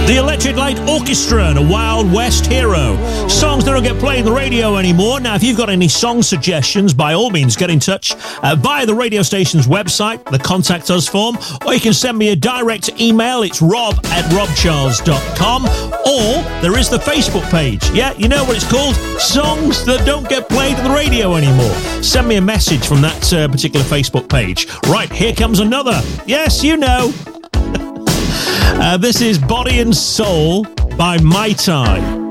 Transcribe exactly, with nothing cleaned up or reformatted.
The Electric Light Orchestra and a Wild West Hero. Songs that don't get played on the radio anymore. Now, if you've got any song suggestions, by all means, get in touch uh, via the radio station's website, the Contact Us form, or you can send me a direct email. It's rob at rob charles dot com, or there is the Facebook page. Yeah, you know what it's called? Songs that don't get played on the radio anymore. Send me a message from that uh, particular Facebook page. Right, here comes another. Yes, you know. Uh, this is Body and Soul by Mai Tai.